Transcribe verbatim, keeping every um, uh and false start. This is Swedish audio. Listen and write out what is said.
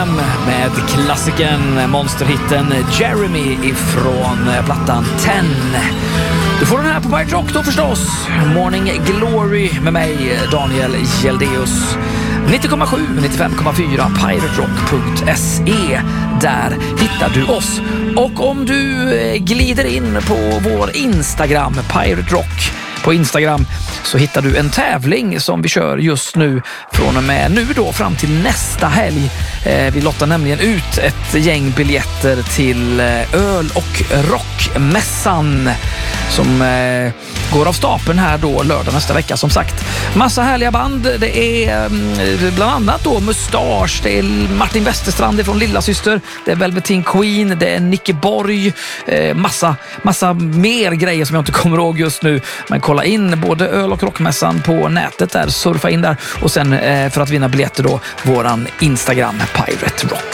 fem med klassikern, monsterhitten Jeremy ifrån plattan tio. Du får den här på Pirate Rock då förstås. Morning Glory med mig, Daniel Geldeus. nittio komma sju, nittiofem komma fyra, pirate rock punkt se. Där hittar du oss. Och om du glider in på vår Instagram, Pirate Rock, på Instagram, så hittar du en tävling som vi kör just nu från och med nu då fram till nästa helg. Eh, vi lottar nämligen ut ett gäng biljetter till eh, öl- och rockmässan som eh, går av stapeln här då lördag nästa vecka som sagt. Massa härliga band. Det är eh, bland annat då Mustasch, det är Martin Westerstrand från Lilla Syster, det är Velveteen Queen, det är Nicke Borg, eh, massa, massa mer grejer som jag inte kommer ihåg just nu. Men kolla in både öl- och rockmässan på nätet där, surfa in där och sen eh, för att vinna biljetter då våran Instagram Pirate Rock.